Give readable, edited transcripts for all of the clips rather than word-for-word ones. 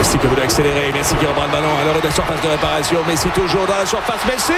Messi qui veut accélérer, Messi qui reprend le ballon à l'heure de surface de réparation, Messi toujours dans la surface, Messi!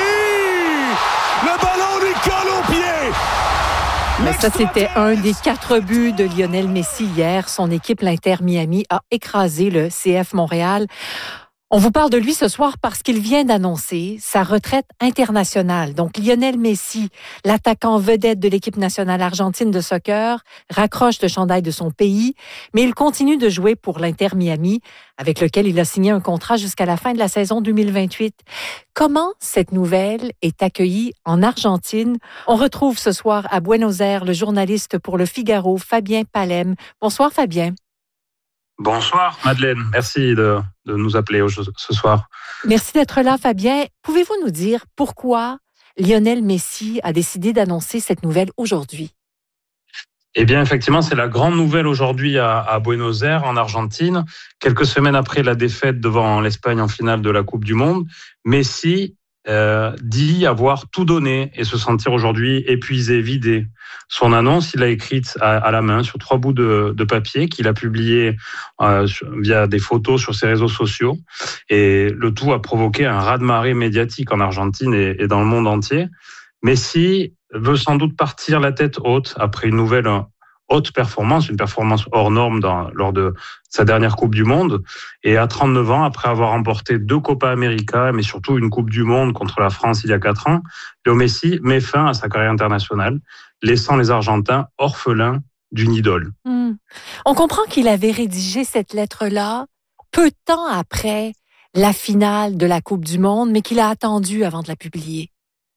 Le ballon lui colle au pied! Mais ça, c'était un des 4 buts de Lionel Messi hier. Son équipe, l'Inter Miami, a écrasé le CF Montréal. On vous parle de lui ce soir parce qu'il vient d'annoncer sa retraite internationale. Donc, Lionel Messi, l'attaquant vedette de l'équipe nationale argentine de soccer, raccroche le chandail de son pays, mais il continue de jouer pour l'Inter Miami, avec lequel il a signé un contrat jusqu'à la fin de la saison 2028. Comment cette nouvelle est accueillie en Argentine? On retrouve ce soir à Buenos Aires le journaliste pour Le Figaro, Fabien Palem. Bonsoir, Fabien. Bonsoir Madeleine, merci de nous appeler ce soir. Merci d'être là Fabien. Pouvez-vous nous dire pourquoi Lionel Messi a décidé d'annoncer cette nouvelle aujourd'hui? Eh bien effectivement, c'est la grande nouvelle aujourd'hui à Buenos Aires en Argentine. Quelques semaines après la défaite devant l'Espagne en finale de la Coupe du Monde, Messi dit avoir tout donné et se sentir aujourd'hui épuisé, vidé. Son annonce, il l'a écrite à la main sur 3 bouts de papier qu'il a publié via des photos sur ses réseaux sociaux. Et le tout a provoqué un raz-de-marée médiatique en Argentine et dans le monde entier. Messi veut sans doute partir la tête haute après une nouvelle haute performance, une performance hors norme lors de sa dernière Coupe du Monde. Et à 39 ans, après avoir remporté 2 Copa América, mais surtout une Coupe du Monde contre la France il y a 4 ans, Léo Messi met fin à sa carrière internationale, laissant les Argentins orphelins d'une idole. On comprend qu'il avait rédigé cette lettre-là peu de temps après la finale de la Coupe du Monde, mais qu'il a attendu avant de la publier.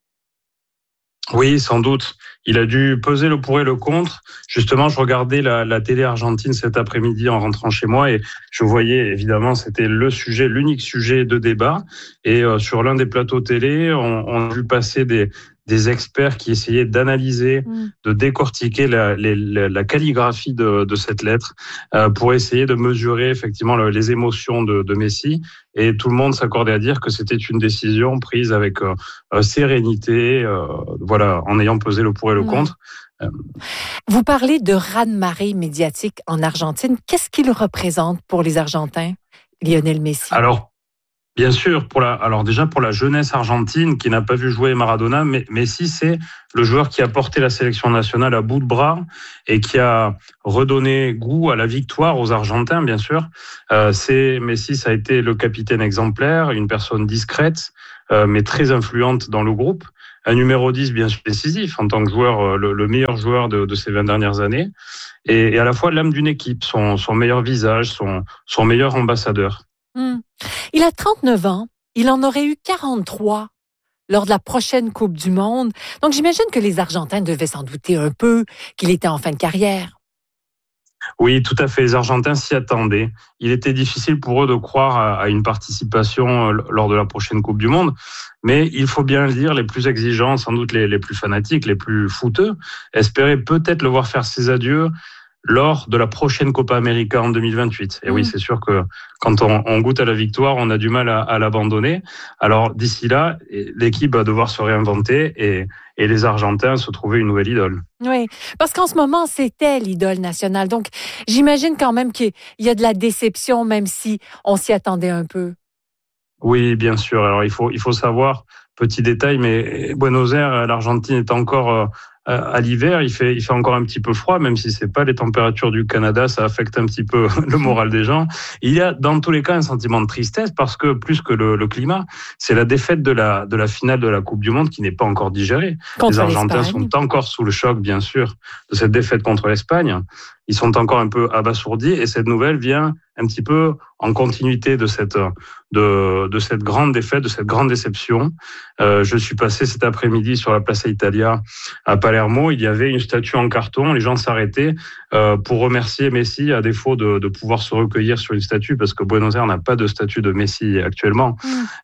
Oui, sans doute. Il a dû peser le pour et le contre. Justement, je regardais la télé argentine cet après-midi en rentrant chez moi et je voyais, évidemment, c'était l'unique sujet de débat. Et sur l'un des plateaux télé, on a vu passer des experts qui essayaient d'analyser, de décortiquer la calligraphie de cette lettre pour essayer de mesurer effectivement les émotions de Messi. Et tout le monde s'accordait à dire que c'était une décision prise avec sérénité, voilà, en ayant pesé le pour et le contre. Vous parlez de raz-de-marée médiatique en Argentine. Qu'est-ce qu'il représente pour les Argentins, Lionel Messi? Alors, bien sûr, pour la jeunesse argentine qui n'a pas vu jouer Maradona, mais Messi, c'est le joueur qui a porté la sélection nationale à bout de bras et qui a redonné goût à la victoire aux Argentins, bien sûr. Messi, ça a été le capitaine exemplaire, une personne discrète, mais très influente dans le groupe. Un numéro 10 bien sûr décisif en tant que joueur, le meilleur joueur de ces 20 dernières années. Et à la fois l'âme d'une équipe, son meilleur visage, son meilleur ambassadeur. Il a 39 ans. Il en aurait eu 43 lors de la prochaine Coupe du Monde. Donc, j'imagine que les Argentins devaient s'en douter un peu qu'il était en fin de carrière. Oui, tout à fait. Les Argentins s'y attendaient. Il était difficile pour eux de croire à une participation lors de la prochaine Coupe du Monde. Mais il faut bien le dire, les plus exigeants, sans doute les plus fanatiques, les plus fouteux, espéraient peut-être le voir faire ses adieux lors de la prochaine Copa América en 2028. Et oui, c'est sûr que quand on goûte à la victoire, on a du mal à l'abandonner. Alors d'ici là, l'équipe va devoir se réinventer et les Argentins se trouver une nouvelle idole. Oui, parce qu'en ce moment, c'était l'idole nationale. Donc, j'imagine quand même qu'il y a de la déception, même si on s'y attendait un peu. Oui, bien sûr. Alors il faut savoir, petit détail, mais Buenos Aires, l'Argentine est encore à l'hiver, il fait encore un petit peu froid, même si c'est pas les températures du Canada, ça affecte un petit peu le moral des gens. Il y a dans tous les cas un sentiment de tristesse parce que plus que le climat, c'est la défaite de la finale de la Coupe du Monde qui n'est pas encore digérée. Les Argentins sont encore sous le choc, bien sûr, de cette défaite contre l'Espagne. Ils sont encore un peu abasourdis et cette nouvelle vient un petit peu en continuité de cette grande défaite, de cette grande déception. Je suis passé cet après-midi sur la Plaza Italia à Palermo. Il y avait une statue en carton. Les gens s'arrêtaient pour remercier Messi, à défaut de pouvoir se recueillir sur une statue, parce que Buenos Aires n'a pas de statue de Messi actuellement.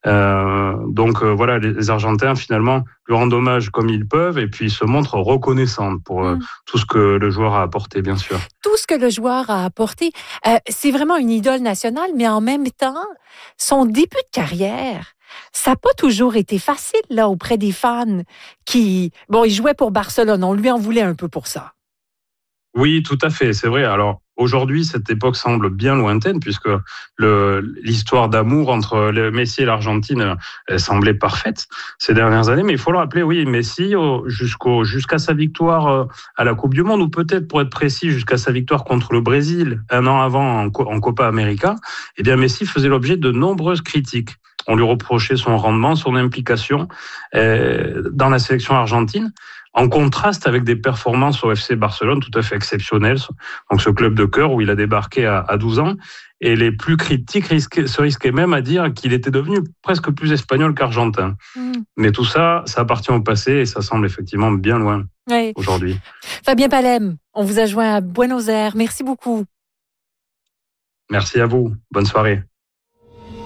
Donc voilà, les Argentins finalement lui rendent hommage comme ils peuvent et puis ils se montrent reconnaissants pour tout ce que le joueur a apporté, bien sûr. Tout ce que le joueur a apporté, c'est vraiment une idole nationale, mais en même temps, son début de carrière, ça n'a pas toujours été facile là auprès des fans qui... Bon, il jouait pour Barcelone, on lui en voulait un peu pour ça. Oui, tout à fait, c'est vrai. Alors aujourd'hui, cette époque semble bien lointaine puisque l'histoire d'amour entre le Messi et l'Argentine semblait parfaite ces dernières années. Mais il faut le rappeler, oui, Messi jusqu'à sa victoire à la Coupe du Monde, ou peut-être pour être précis, jusqu'à sa victoire contre le Brésil un an avant en Copa América, eh bien Messi faisait l'objet de nombreuses critiques. On lui reprochait son rendement, son implication dans la sélection argentine, en contraste avec des performances au FC Barcelone tout à fait exceptionnelles, donc ce club de cœur où il a débarqué à 12 ans. Et les plus critiques se risquaient même à dire qu'il était devenu presque plus espagnol qu'argentin. Mais tout ça, ça appartient au passé et ça semble effectivement bien loin aujourd'hui. Fabien Palem, on vous a joint à Buenos Aires. Merci beaucoup. Merci à vous. Bonne soirée.